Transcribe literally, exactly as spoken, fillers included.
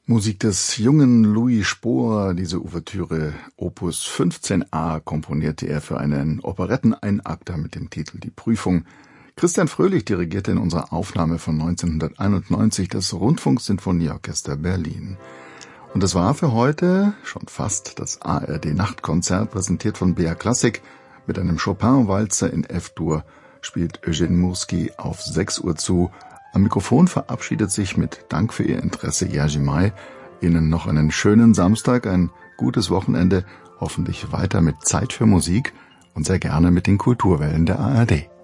Musik des jungen Louis Spohr. Diese Ouvertüre Opus fünfzehn a komponierte er für einen Operetten-Einakter mit dem Titel Die Prüfung. Christian Fröhlich dirigierte in unserer Aufnahme von neunzehnhunderteinundneunzig das Rundfunksinfonieorchester Berlin. Und das war für heute schon fast das A R D-Nachtkonzert, präsentiert von B R Klassik. Mit einem Chopin-Walzer in F-Dur spielt Eugene Murski auf sechs Uhr zu. Am Mikrofon verabschiedet sich mit Dank für Ihr Interesse Jerzy May. Ihnen noch einen schönen Samstag, ein gutes Wochenende, hoffentlich weiter mit Zeit für Musik und sehr gerne mit den Kulturwellen der A R D.